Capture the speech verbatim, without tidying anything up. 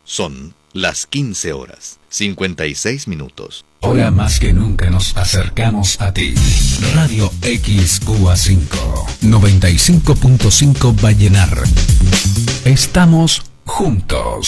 Son las quince horas, cincuenta y seis minutos. Ahora más que nunca nos acercamos a ti. Radio X Q A cinco, noventa y cinco punto cinco Vallenar. Estamos juntos.